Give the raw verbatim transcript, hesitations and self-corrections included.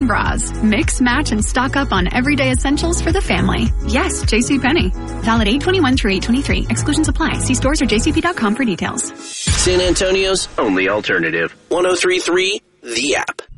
bras. Mix, match, and stock up on everyday essentials for the family. Yes, JCPenney. Valid eight twenty-one through eight twenty-three. Exclusions apply. See stores or j c p dot com for details. San Antonio's only alternative. one oh three point three The App.